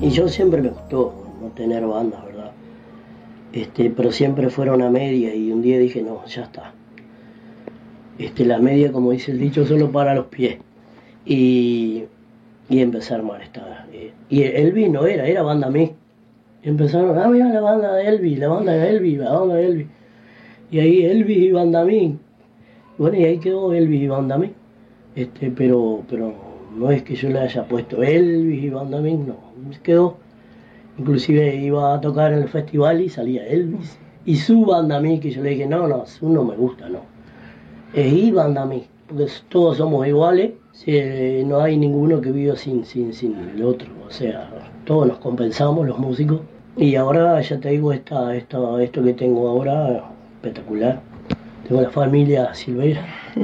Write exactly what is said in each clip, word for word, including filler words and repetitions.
Y yo siempre me gustó no tener bandas, ¿verdad? Este, pero siempre fueron a media y un día dije, no, ya está. Este, la media, como dice el dicho, solo para los pies. Y, y empecé a armar esta. Eh, y Elvis no era, era banda mí. Empezaron, ah, mira la banda de Elvis, la banda de Elvis, la banda de Elvis. Y ahí Elvis y banda mí. Bueno, y ahí quedó Elvis y banda mí. Este, pero, pero no es que yo le haya puesto Elvis y banda mí, no. Quedó. Inclusive iba a tocar en el festival y salía Elvis. Y su banda mí, que yo le dije, no, no, su no me gusta, no. Es y banda mí, porque todos somos iguales. Si, no hay ninguno que viva sin, sin, sin el otro. O sea, todos nos compensamos, los músicos. Y ahora, ya te digo, esta, esta, esto que tengo ahora, espectacular. Tengo la familia Silveira.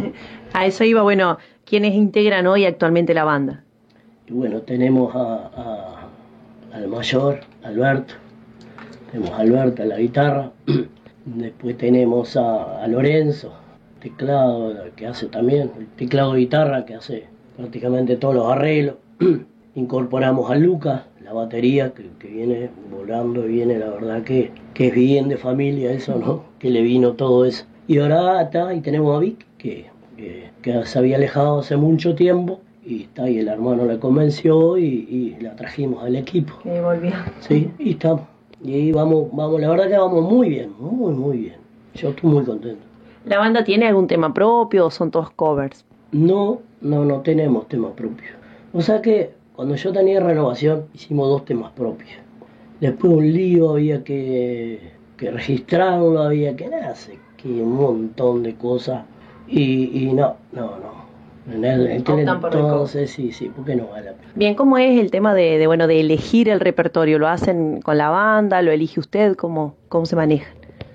A eso iba, bueno, ¿quiénes integran hoy actualmente la banda? Y bueno, tenemos a, a, al mayor, Alberto. Tenemos a Alberto a la guitarra. Después tenemos a, a Lorenzo, teclado, que hace también, el teclado de guitarra, que hace prácticamente todos los arreglos. Incorporamos a Lucas, la batería, que, que viene volando, viene, la verdad que, que es bien de familia eso, ¿no? Que le vino todo eso. Y ahora está, y tenemos a Vic, que, que, que se había alejado hace mucho tiempo, y está, y el hermano la convenció, y, y la trajimos al equipo. Que volvió. Sí, y estamos. Y ahí vamos, vamos, la verdad que vamos muy bien, muy, muy bien. Yo estoy muy contento. ¿La banda tiene algún tema propio o son todos covers? No, no, no tenemos temas propios. O sea que cuando yo tenía Renovación hicimos dos temas propios. Después un lío, había que, que registrarlo, había que hacer que un montón de cosas. Y, y no, no, no. En el, en aquel entonces sí, sí, porque no vale la pena. Bien, ¿cómo es el tema de, de, bueno, de elegir el repertorio? ¿Lo hacen con la banda? ¿Lo elige usted? ¿Cómo, cómo se maneja?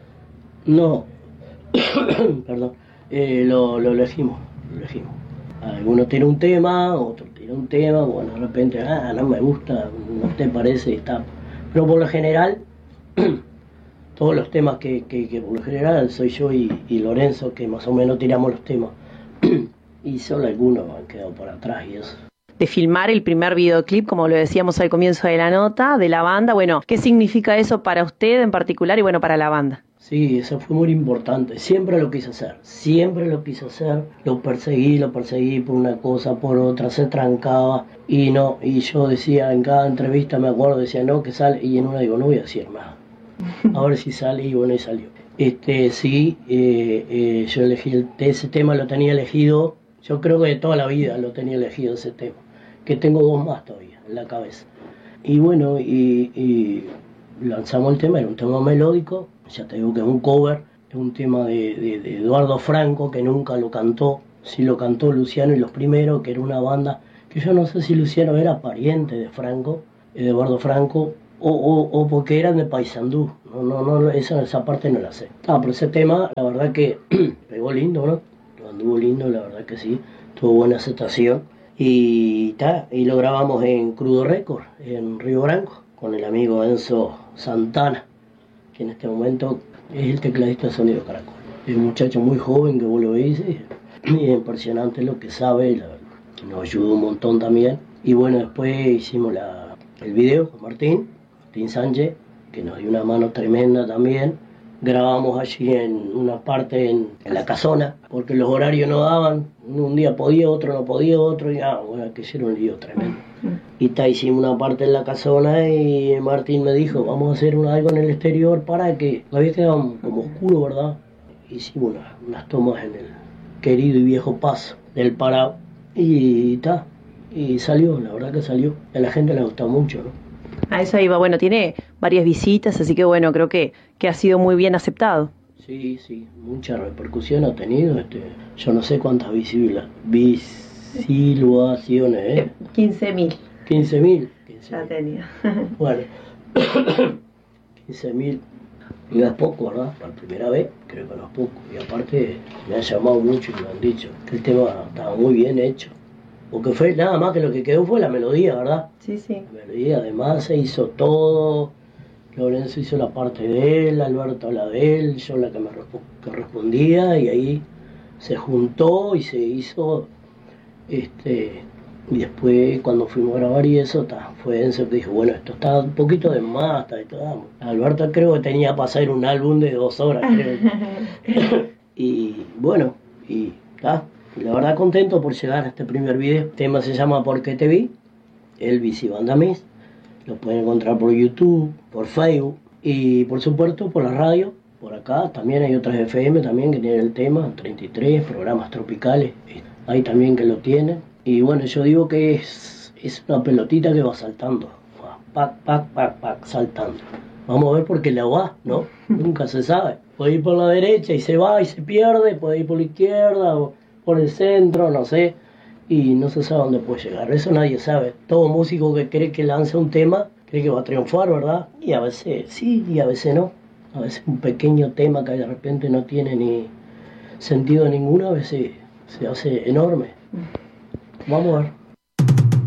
No, perdón, eh, lo, lo elegimos, lo elegimos. Alguno tiene un tema, otro tiene un tema, bueno, de repente, ah, no me gusta, no te parece, está. Pero por lo general, todos los temas que, que, que por lo general soy yo y, y Lorenzo, que más o menos tiramos los temas. Y solo algunos han quedado por atrás y eso. De filmar el primer videoclip, como lo decíamos al comienzo de la nota, de la banda, bueno, ¿qué significa eso para usted en particular y bueno, para la banda? Sí, eso fue muy importante, siempre lo quise hacer, siempre lo quise hacer, lo perseguí, lo perseguí por una cosa, por otra, se trancaba y no, y yo decía en cada entrevista, me acuerdo, decía no, que sale, y en una digo, no voy a decir nada, a ver si sale, y bueno, y salió. Este, sí, eh, eh, yo elegí, el, ese tema lo tenía elegido, yo creo que de toda la vida lo tenía elegido ese tema, que tengo dos más todavía en la cabeza. Y bueno, y, y lanzamos el tema, era un tema melódico, ya te digo que es un cover, es un tema de, de, de Eduardo Franco, que nunca lo cantó, sí lo cantó Luciano y Los Primeros, que era una banda, que yo no sé si Luciano era pariente de Franco, de Eduardo Franco, o, o, o porque eran de Paysandú, no, no, no, esa, esa parte no la sé. Ah, pero ese tema, la verdad que pegó lindo, ¿no? Anduvo lindo, la verdad que sí, tuvo buena aceptación, y, ta, y lo grabamos en Crudo Record, en Río Branco, con el amigo Enzo Santana, que en este momento es el tecladista de Sonido Caracol. Es un muchacho muy joven que vos lo veis, y es impresionante lo que sabe, la, nos ayudó un montón también. Y bueno, después hicimos la, el video con Martín, Martín Sánchez, que nos dio una mano tremenda también. Grabamos allí en una parte en, en la casona, porque los horarios no daban, un día podía, otro no podía, otro, y ah, bueno, que era un lío tremendo. Y ta, hicimos una parte en la casona y Martín me dijo, vamos a hacer una, algo en el exterior para que, había quedado como oscuro, ¿verdad? Hicimos una, unas tomas en el querido y viejo paso del Pará y ta, y salió, la verdad que salió, a la gente le gustó mucho, ¿no? A eso iba, bueno, tiene varias visitas, así que bueno, creo que, que ha sido muy bien aceptado. Sí, sí, mucha repercusión ha tenido, este, yo no sé cuántas visibles, visiluaciones, ¿eh? quince mil. quince mil. Ya tenía. Bueno, quince mil, no es poco, ¿verdad? Por primera vez, creo que no es poco. Y aparte me han llamado mucho y me han dicho que el tema estaba muy bien hecho. Porque fue nada más que lo que quedó fue la melodía, ¿verdad? Sí, sí. La melodía, además se hizo todo. Lorenzo hizo la parte de él, Alberto la de él, yo la que me resp- que respondía, y ahí se juntó y se hizo este Y después cuando fuimos a grabar y eso, ta, fue Enzo que dijo, bueno, esto está un poquito de más, ta, y todo. Alberto creo que tenía para hacer un álbum de dos horas, creo. Y bueno, y ta, la verdad contento por llegar a este primer video. El tema se llama ¿Por qué te vi? Elvis y Banda Miss. Lo pueden encontrar por YouTube, por Facebook y por supuesto por la radio. Por acá también hay otras F M también que tienen el tema, treinta y tres, programas tropicales, hay también que lo tienen. Y bueno, yo digo que es, es una pelotita que va saltando, va pac, pac, pac, pac, saltando. Vamos a ver por qué la va, ¿no? Nunca se sabe. Puede ir por la derecha y se va y se pierde, puede ir por la izquierda o por el centro, no sé. Y no se sabe dónde puede llegar, eso nadie sabe. Todo músico que cree que lanza un tema, cree que va a triunfar, ¿verdad? Y a veces sí, y a veces no. A veces un pequeño tema que de repente no tiene ni sentido ninguno, a veces se hace enorme. Vamos a ver.